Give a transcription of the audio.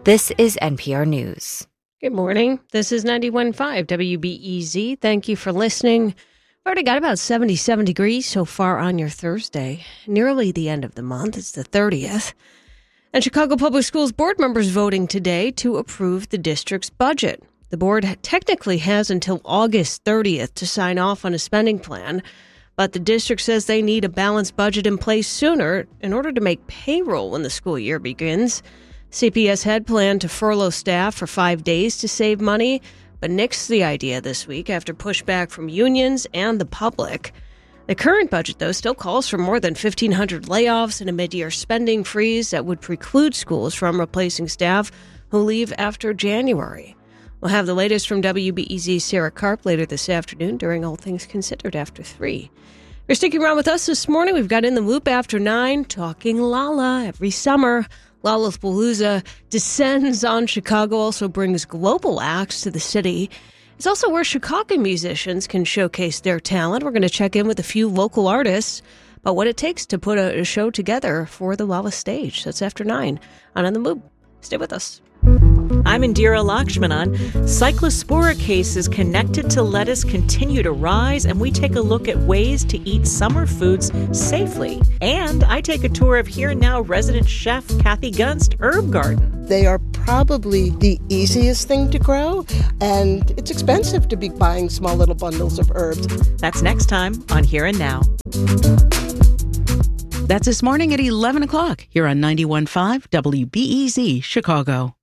This is NPR News. Good morning. This is 91.5 WBEZ. Thank you for listening. We've already got about 77 degrees so far on your Thursday. Nearly the end of the month. It's the 30th. And Chicago Public Schools board members voting today to approve the district's budget. The board technically has until August 30th to sign off on a spending plan, but the district says they need a balanced budget in place sooner in order to make payroll when the school year begins. CPS had planned to furlough staff for 5 days to save money, but nixed the idea this week after pushback from unions and the public. The current budget, though, still calls for more than 1,500 layoffs and a mid-year spending freeze that would preclude schools from replacing staff who leave after January. We'll have the latest from WBEZ's Sarah Karp later this afternoon during All Things Considered after 3. If you're sticking around with us this morning, we've got In the Loop after 9, talking Lala every summer. Lollapalooza descends on Chicago, also brings global acts to the city. It's also where Chicago musicians can showcase their talent. We're going to check in with a few local artists about what it takes to put a show together for the Lala stage. That's after 9 on In the Loop. Stay with us. I'm Indira Lakshmanan. Cyclospora cases connected to lettuce continue to rise, and we take a look at ways to eat summer foods safely. And I take a tour of Here and Now resident chef Kathy Gunst herb garden. They are probably the easiest thing to grow, and it's expensive to be buying small little bundles of herbs. That's next time on Here and Now. That's this morning at 11 o'clock here on 91.5 WBEZ Chicago.